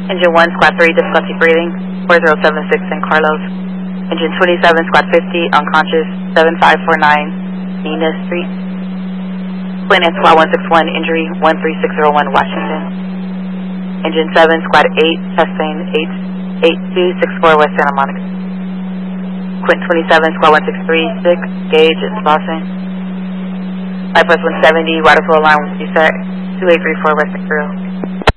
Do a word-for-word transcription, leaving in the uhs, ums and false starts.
Engine one, Squad three, difficulty breathing, four zero seven six in Carlos. Engine twenty-seven, Squad fifty, unconscious, seven five four nine, Nina Street. Twin and Squad one six one, injury, one three six zero one, Washington. Engine seven, Squad eight, chest pain, eight eight two six four, West Santa Monica. Quint twenty-seven, Squad one six three, six, gauge, it's Boston. Bypass one seventy, water flow alarm reset, two eight three four, West Imperial.